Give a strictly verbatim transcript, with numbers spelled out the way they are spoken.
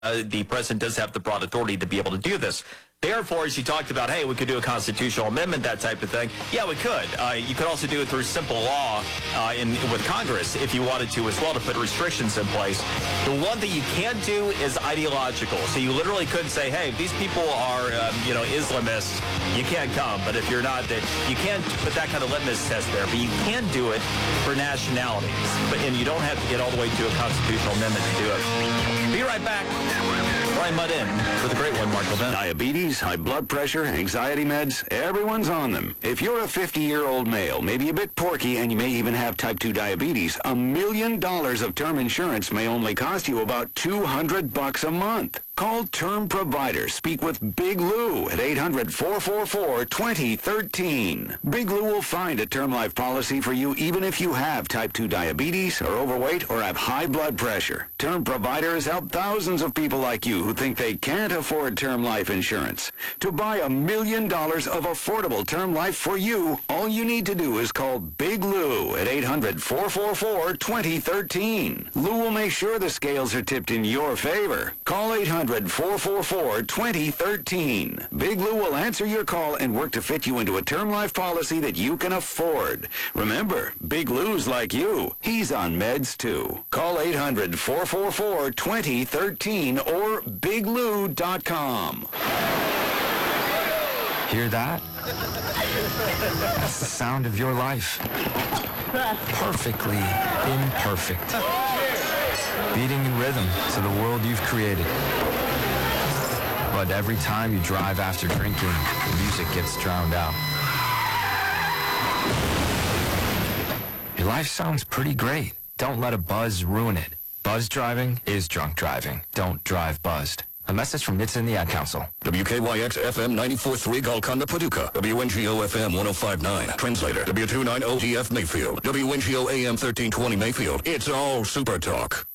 Uh, the president does have the broad authority to be able to do this. Therefore, as you talked about, hey, we could do a constitutional amendment, that type of thing. Yeah, we could. Uh, you could also do it through simple law uh, in with Congress if you wanted to as well, to put restrictions in place. The one thing you can't do is ideological. So you literally could say, hey, if these people are, um, you know, Islamists, you can't come. But if you're not, that you can't put that kind of litmus test there. But you can do it for nationalities. But and you don't have to get all the way to a constitutional amendment to do it. Be right back. Brian Mudd in for the great one, Mark Levin. Diabetes, high blood pressure, anxiety meds, everyone's on them. If you're a fifty-year-old male, maybe a bit porky, and you may even have type two diabetes, a million dollars of term insurance may only cost you about two hundred bucks a month. Call Term Provider. Speak with Big Lou at eight hundred, four four four, two zero one three. Big Lou will find a term life policy for you even if you have type two diabetes, are overweight, or have high blood pressure. Term Provider has helped thousands of people like you who think they can't afford term life insurance. To buy a million dollars of affordable term life for you, all you need to do is call Big Lou at eight hundred, four four four, two zero one three. Lou will make sure the scales are tipped in your favor. Call eight hundred, four four four, two zero one three. Big Lou will answer your call and work to fit you into a term life policy that you can afford. Remember, Big Lou's like you. He's on meds too. Call eight hundred, four four four, two zero one three or big lou dot com. Hear that? That's the sound of your life. Perfectly imperfect. Beating in rhythm to the world you've created. But every time you drive after drinking, the music gets drowned out. Your life sounds pretty great. Don't let a buzz ruin it. Buzz driving is drunk driving. Don't drive buzzed. A message from N H T S A and the Ad Council. W K Y X F M ninety-four point three Golconda, Paducah. W N G O F M one oh five point nine. Translator. W two ninety D F Mayfield. W N G O A M thirteen twenty Mayfield. It's all Super Talk.